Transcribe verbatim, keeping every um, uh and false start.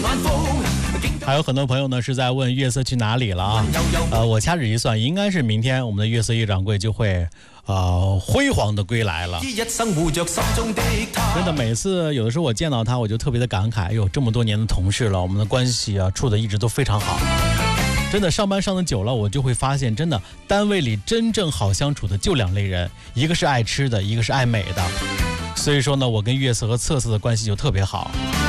还有很多朋友呢是在问月色去哪里了啊？呃，我掐指一算，应该是明天我们的月色叶掌柜就会呃辉煌的归来了。真的，每次有的时候我见到他，我就特别的感慨，哎呦，这么多年的同事了，我们的关系啊处的一直都非常好。真的，上班上的久了，我就会发现，真的单位里真正好相处的就两类人，一个是爱吃的，一个是爱美的。所以说呢，我跟月色和策策的关系就特别好。